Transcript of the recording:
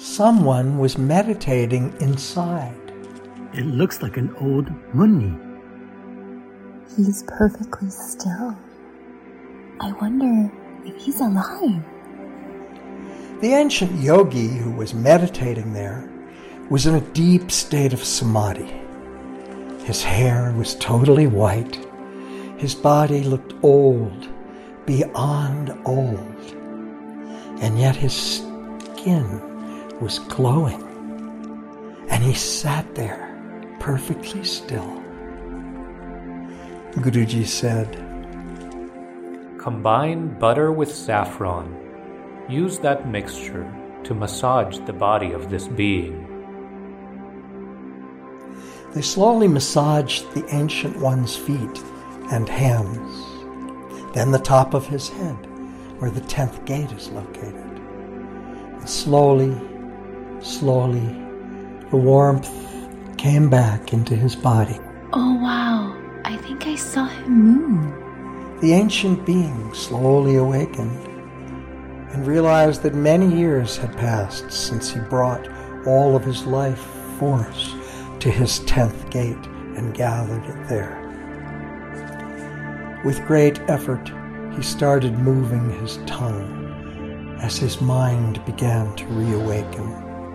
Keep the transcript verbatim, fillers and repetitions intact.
Someone was meditating inside. It looks like an old Munni. He's perfectly still. I wonder if he's alive. The ancient yogi who was meditating there was in a deep state of samadhi. His hair was totally white. His body looked old, beyond old. And yet his skin was glowing. And he sat there, perfectly still. Guruji said, "Combine butter with saffron. Use that mixture to massage the body of this being." They slowly massaged the Ancient One's feet and hands, then the top of his head, where the tenth gate is located. And slowly, slowly, the warmth came back into his body. Oh wow, I think I saw him move. The ancient being slowly awakened and realized that many years had passed since he brought all of his life force to his tenth gate and gathered it there. With great effort, he started moving his tongue as his mind began to reawaken.